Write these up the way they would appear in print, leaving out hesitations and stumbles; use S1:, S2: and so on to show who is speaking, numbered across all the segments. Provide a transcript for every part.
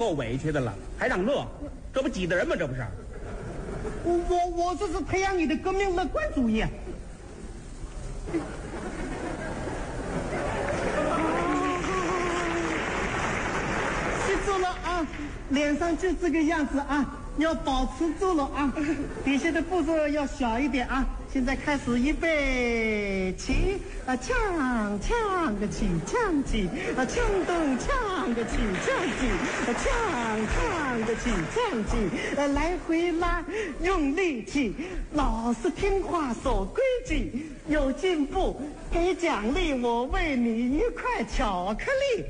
S1: 够委屈的了，还让乐，这不挤得人吗？这不是？
S2: 我这是培养你的革命乐观主义。记住了啊，脸上就这个样子啊，要保持住了啊，底下的步骤要小一点啊。现在开始，预备起，锵锵个起，锵起，锵咚锵个起，锵起，锵锵个起，锵起，来回拉，用力气，老实听话，守规矩，有进步，给奖励，我喂你一块巧克力。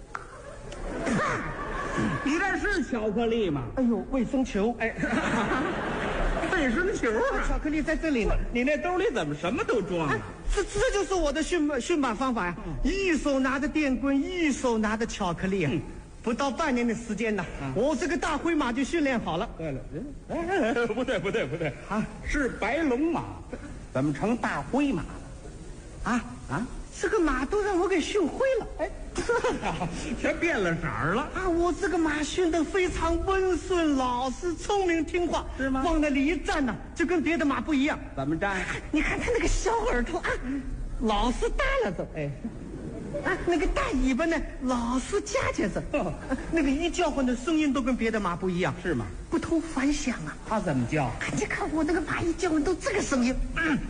S1: 你这是巧克力吗？
S2: 哎呦，卫生球，
S1: 哎，卫生球啊！
S2: 巧克力在这里呢。
S1: 你那兜里怎么什么都装啊？
S2: 这就是我的驯马方法呀！一手拿着电棍，一手拿着巧克力啊！不到半年的时间呢，我这个大灰马就训练好了。
S1: 对了，不对啊，是白龙马，怎么成大灰马了？啊！
S2: 这个马都让我给训灰了，哎，
S1: 全变了色儿了
S2: 啊！我这个马训得非常温顺、老实、聪明、听话，
S1: 是吗？
S2: 往那里一站呢，就跟别的马不一样。
S1: 怎么站？
S2: 你看它那个小耳朵啊，老是耷拉着，哎，啊，那个大尾巴呢，老是夹夹着，那个一叫唤的声音都跟别的马不一样，
S1: 是吗？
S2: 不同凡响啊！
S1: 它怎么叫？
S2: 你看我那个马一叫唤都这个声音，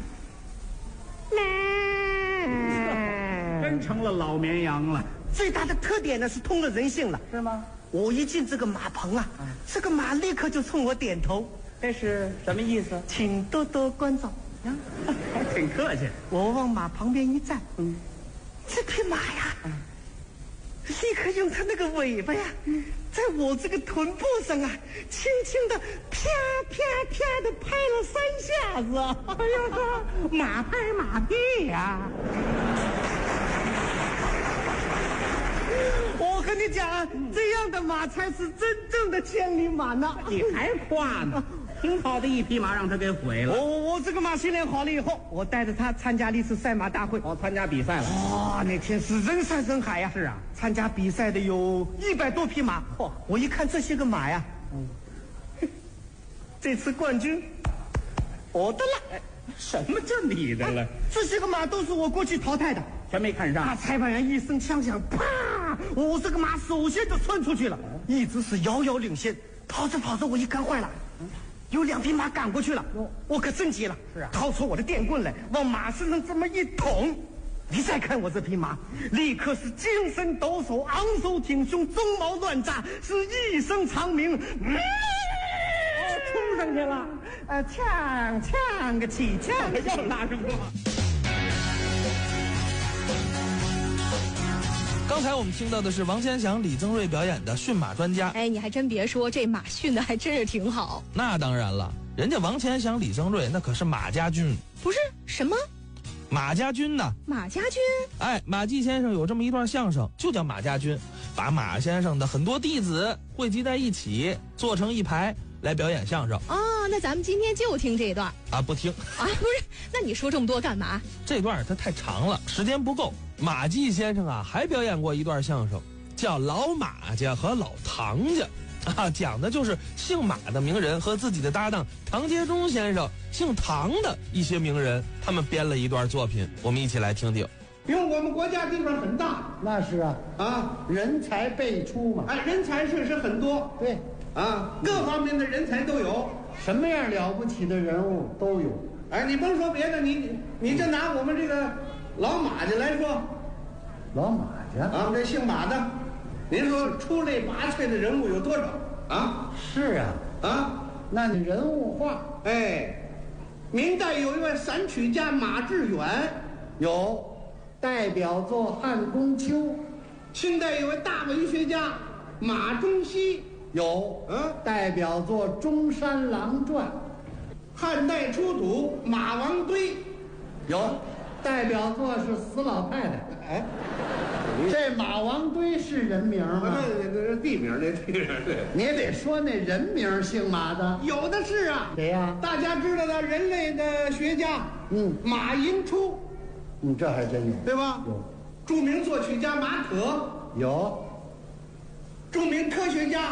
S1: 真成了老绵羊了。
S2: 最大的特点呢是通了人性了，
S1: 是吗？
S2: 我一进这个马棚啊，这个马立刻就冲我点头，
S1: 这是什么意思？
S2: 请多多关照。
S1: 还挺客气。
S2: 我往马旁边一站，这匹马呀，立刻用它那个尾巴呀，在我这个臀部上啊，轻轻的啪啪啪的拍了3下子。哎呀，马拍马屁呀！我跟你讲啊，这样的马才是真正的千里马呢。
S1: 你还夸呢？挺好的一匹马，让他给毁了。
S2: 我这个马训练好了以后，我带着它参加了一次赛马大会。
S1: 参加比赛了。
S2: 那天是人山人海呀。
S1: 是啊，
S2: 参加比赛的有100多匹马。我一看这些个马呀，这次冠军我的了。
S1: 什么叫你的了？
S2: 这些个马都是我过去淘汰的，
S1: 全没看上。
S2: 裁判员一声枪响，啪！我这个马首先就窜出去了，一直是遥遥领先。跑着跑着，我一看坏了，有2匹马赶过去了，我可真急了。
S1: 是啊，
S2: 掏出我的电棍来，往马身上这么一捅。你再看我这匹马，立刻是精神抖擞，昂首挺胸，鬃毛乱炸，是一声长鸣。
S1: 冲上去了，
S2: 锵锵个起锵，
S1: 又拉上了。
S3: 刚才我们听到的是王千祥、李增瑞表演的驯马专家。
S4: 哎，你还真别说，这马训的还真是挺好。
S3: 那当然了，人家王千祥、李增瑞那可是马家军。
S4: 不是什么？
S3: 马家军呢？
S4: 马家军？
S3: 哎，马季先生有这么一段相声，就叫马家军，把马先生的很多弟子汇集在一起，做成一排来表演相声。
S4: 那咱们今天就听这一段
S3: 啊？不听
S4: 啊？不是，那你说这么多干嘛？
S3: 这段它太长了，时间不够。马季先生啊，还表演过一段相声，叫《老马家和老唐家》啊，讲的就是姓马的名人和自己的搭档唐杰忠先生姓唐的一些名人，他们编了一段作品，我们一起来听听。
S5: 因为我们国家地方很大，
S2: 那是啊，
S5: 人才辈出嘛。人才确实很多，
S2: 对
S5: 各方面的人才都有，
S2: 什么样了不起的人物都有。
S5: 你甭说别的，你就拿我们这个老马家来说，
S2: 老马家
S5: 这姓马的，您说出类拔萃的人物有多少啊？
S2: 是那你人物化。
S5: 明代有一位散曲家马致远，
S2: 有代表作《汉宫秋》。
S5: 清代有位大文学家马中锡，
S2: 有代表作《中山狼传》。
S5: 汉代出土马王堆，
S2: 有代表作是《死老太太》。这马王堆是人名吗？
S5: 这是地名，这地名对。
S2: 你得说那人名姓马的，
S5: 有的是啊。
S2: 谁呀？
S5: 大家知道的人类的学家，马寅初，
S2: 这还真有，
S5: 对吧？
S2: 有。
S5: 著名作曲家马可，
S2: 有。
S5: 著名科学家